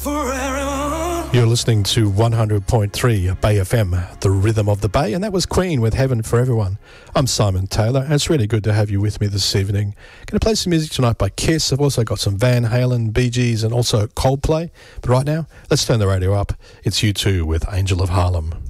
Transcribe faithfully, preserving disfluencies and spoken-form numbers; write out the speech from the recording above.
for everyone. You're listening to one hundred point three Bay F M, the rhythm of the Bay, and that was Queen with Heaven for Everyone. I'm Simon Taylor, and it's really good to have you with me this evening. Going to play some music tonight by Kiss. I've also got some Van Halen, Bee Gees, and also Coldplay. But right now, let's turn the radio up. It's U two with Angel of Harlem.